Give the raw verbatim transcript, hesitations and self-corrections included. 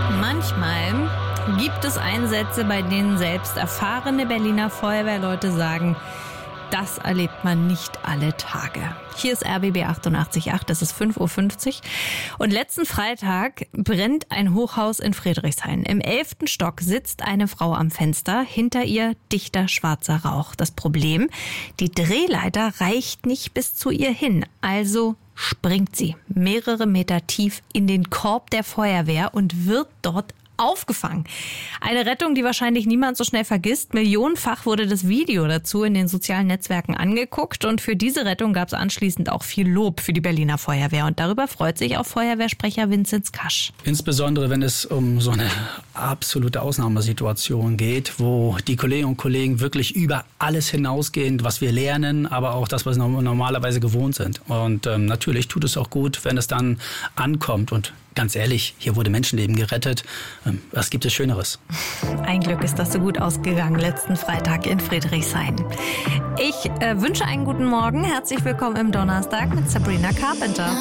Manchmal gibt es Einsätze, bei denen selbst erfahrene Berliner Feuerwehrleute sagen, das erlebt man nicht alle Tage. Hier ist R B B achtundachtzig Komma acht, es ist fünf Uhr fünfzig. Und letzten Freitag brennt ein Hochhaus in Friedrichshain. Im elften Stock sitzt eine Frau am Fenster, hinter ihr dichter schwarzer Rauch. Das Problem, die Drehleiter reicht nicht bis zu ihr hin, also springt sie mehrere Meter tief in den Korb der Feuerwehr und wird dort aufgefangen. Eine Rettung, die wahrscheinlich niemand so schnell vergisst. Millionenfach wurde das Video dazu in den sozialen Netzwerken angeguckt und für diese Rettung gab es anschließend auch viel Lob für die Berliner Feuerwehr und darüber freut sich auch Feuerwehrsprecher Vinzenz Kasch. Insbesondere wenn es um so eine absolute Ausnahmesituation geht, wo die Kolleginnen und Kollegen wirklich über alles hinausgehen, was wir lernen, aber auch das, was wir normalerweise gewohnt sind. Und ähm, natürlich tut es auch gut, wenn es dann ankommt und ganz ehrlich, hier wurde Menschenleben gerettet. Was gibt es Schöneres? Ein Glück ist das so gut ausgegangen letzten Freitag in Friedrichshain. Ich äh, wünsche einen guten Morgen. Herzlich willkommen im Donnerstag mit Sabrina Carpenter.